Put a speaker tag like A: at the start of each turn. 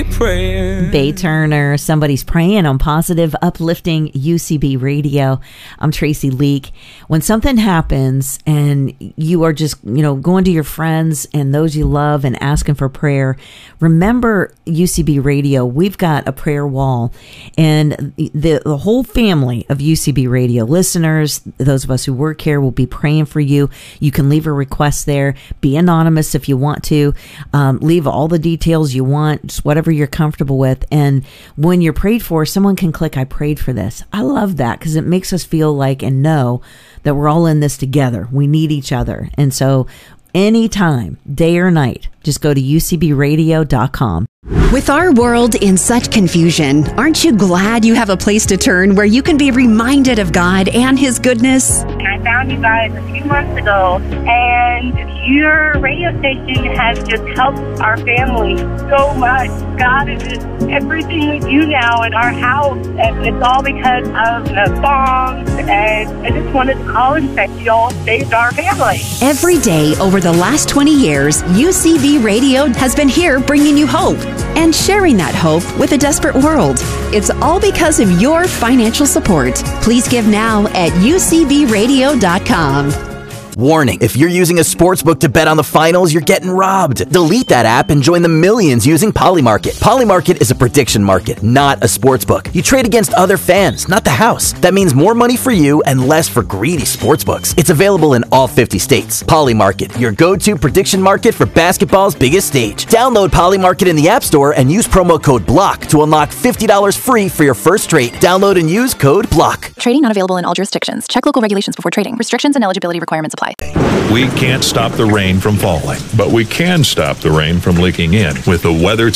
A: prayer.
B: Bay Turner, somebody's praying on positive, uplifting UCB radio. I'm Tracy Leak. When something happens and you are just, going to your friends and those you love and asking for prayer, remember UCB radio. We've got a prayer wall, and the whole family of UCB radio listeners, those of us who work here, will be praying for you. You can leave a request there. Be anonymous if you want to. Leave all the details you want, just whatever you're comfortable with. And when you're prayed for, someone can click, I prayed for this. I love that because it makes us feel like and know that we're all in this together. We need each other. And so anytime, day or night, just go to ucbradio.com.
C: With our world in such confusion, aren't you glad you have a place to turn where you can be reminded of God and His goodness?
D: I found you guys a few months ago, and your radio station has just helped our family so much. God is just everything we do now in our house, and it's all because of the songs, and I just wanted to call and say y'all saved our family.
C: Every day over the last 20 years, UCB Radio has been here bringing you hope and sharing that hope with a desperate world. It's all because of your financial support. Please give now at ucbradio.com.
E: Warning, if you're using a sportsbook to bet on the finals, you're getting robbed. Delete that app and join the millions using Polymarket. Polymarket is a prediction market, not a sportsbook. You trade against other fans, not the house. That means more money for you and less for greedy sportsbooks. It's available in all 50 states. Polymarket, your go-to prediction market for basketball's biggest stage. Download Polymarket in the App Store and use promo code BLOCK to unlock $50 free for your first trade. Download and use code BLOCK.
F: Trading not available in all jurisdictions. Check local regulations before trading. Restrictions and eligibility requirements apply.
G: We can't stop the rain from falling, but we can stop the rain from leaking in with the Weather